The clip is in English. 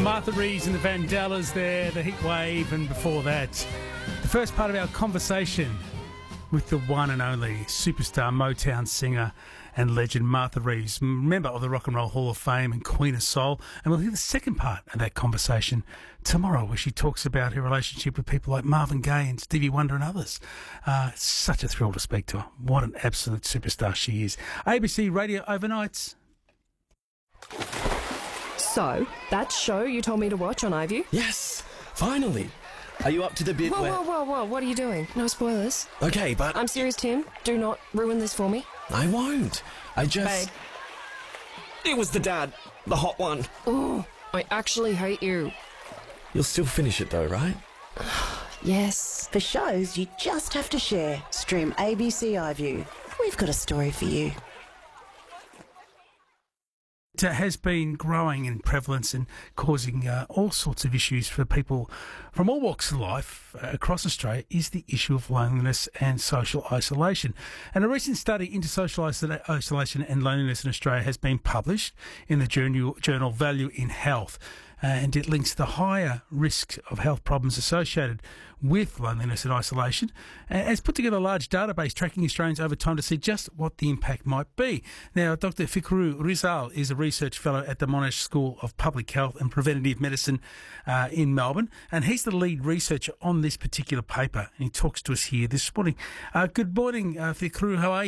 Martha Reeves and the Vandellas there, the Heat Wave, and before that, the first part of our conversation with the one and only superstar Motown singer and legend Martha Reeves, member of the Rock and Roll Hall of Fame and Queen of Soul. And we'll hear the second part of that conversation tomorrow, where she talks about her relationship with people like Marvin Gaye and Stevie Wonder and others. It's such a thrill to speak to her. What an absolute superstar she is. ABC Radio Overnights. So, that show you told me to watch on iView? Yes, finally. Are you up to the bit where... Whoa, what are you doing? No spoilers. Okay, but... I'm serious, Tim. Do not ruin this for me. I won't. I just... Babe. It was the dad. The hot one. Oh, I actually hate you. You'll still finish it though, right? Yes. For shows you just have to share. Stream ABC iView. We've got a story for you. It has been growing in prevalence and causing all sorts of issues for people from all walks of life across Australia is the issue of loneliness and social isolation. And a recent study into social isolation and loneliness in Australia has been published in the journal Value in Health. And it links the higher risk of health problems associated with loneliness and isolation, and has put together a large database tracking Australians over time to see just what the impact might be. Now, Dr. Fikru Rizal is a research fellow at the Monash School of Public Health and Preventative Medicine in Melbourne, and he's the lead researcher on this particular paper, and he talks to us here this morning. Good morning, Fikru. How are you?